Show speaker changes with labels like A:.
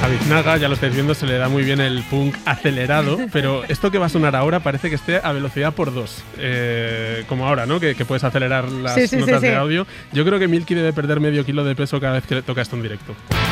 A: A Biznaga, ya lo estáis viendo, se le da muy bien el punk acelerado, pero esto que va a sonar ahora parece que esté a velocidad por 2, como ahora, ¿no? Que puedes acelerar las notas de audio. Yo creo que Milky debe perder medio kilo de peso cada vez que toca esto en directo.